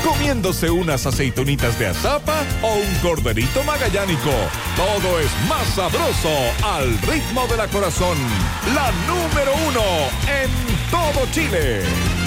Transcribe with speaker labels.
Speaker 1: comiéndose unas aceitunitas de azapa o un corderito magallánico. Todo es más sabroso al ritmo de la Corazón. La número 1 en todo Chile.